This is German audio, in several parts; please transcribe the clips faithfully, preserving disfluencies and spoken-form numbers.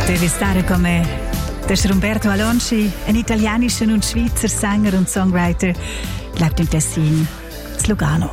Devi stare con me. Das ist Umberto Alonci, ein italienischer und Schweizer Sänger und Songwriter, lebt im Tessin, in Lugano.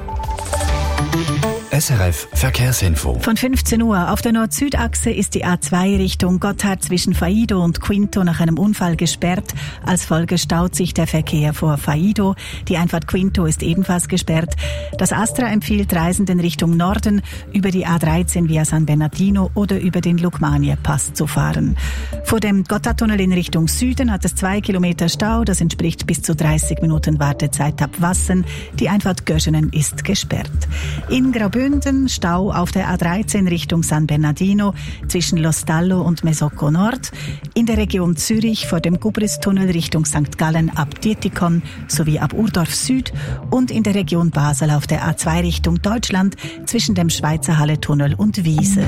S R F Verkehrsinfo. Von fünfzehn Uhr auf der Nord-Süd-Achse ist die A zwei Richtung Gotthard zwischen Faido und Quinto nach einem Unfall gesperrt. Als Folge staut sich der Verkehr vor Faido. Die Einfahrt Quinto ist ebenfalls gesperrt. Das Astra empfiehlt Reisenden Richtung Norden über die A dreizehn via San Bernardino oder über den Lukmanie-Pass zu fahren. Vor dem Gotthardtunnel in Richtung Süden hat es zwei Kilometer Stau. Das entspricht bis zu dreißig Minuten Wartezeit ab Wassen. Die Einfahrt Göschenen ist gesperrt. In Graubünden Stau auf der A dreizehn Richtung San Bernardino zwischen Lostallo und Mesocco Nord. In der Region Zürich vor dem Gubristunnel Richtung Sankt Gallen ab Dietikon sowie ab Urdorf Süd und in der Region Basel auf der A zwei Richtung Deutschland zwischen dem Schweizer Halle-Tunnel und Wiese.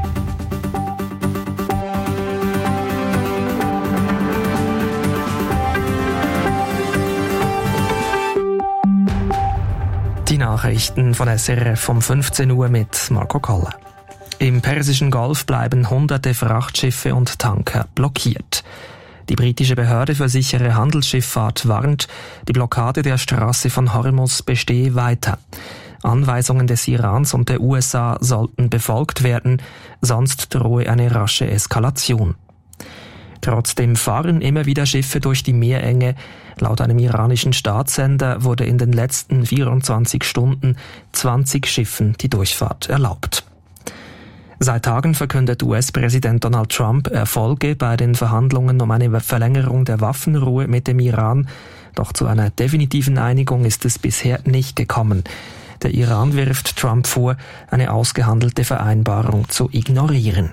Die Nachrichten von S R F um fünfzehn Uhr mit Marco Koller. Im Persischen Golf bleiben hunderte Frachtschiffe und Tanker blockiert. Die britische Behörde für sichere Handelsschifffahrt warnt, die Blockade der Straße von Hormuz bestehe weiter. Anweisungen des Irans und der U S A sollten befolgt werden, sonst drohe eine rasche Eskalation. Trotzdem fahren immer wieder Schiffe durch die Meerenge. Laut einem iranischen Staatssender wurde in den letzten vierundzwanzig Stunden zwanzig Schiffen die Durchfahrt erlaubt. Seit Tagen verkündet U S-Präsident Donald Trump Erfolge bei den Verhandlungen um eine Verlängerung der Waffenruhe mit dem Iran. Doch zu einer definitiven Einigung ist es bisher nicht gekommen. Der Iran wirft Trump vor, eine ausgehandelte Vereinbarung zu ignorieren.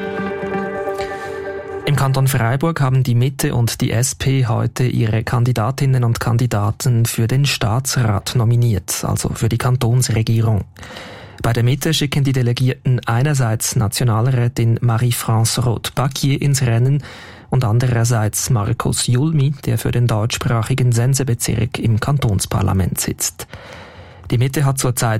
Im Kanton Freiburg haben die Mitte und die S P heute ihre Kandidatinnen und Kandidaten für den Staatsrat nominiert, also für die Kantonsregierung. Bei der Mitte schicken die Delegierten einerseits Nationalrätin Marie-France Roth-Paquier ins Rennen und andererseits Markus Julmi, der für den deutschsprachigen Sensebezirk im Kantonsparlament sitzt. Die Mitte hat zurzeit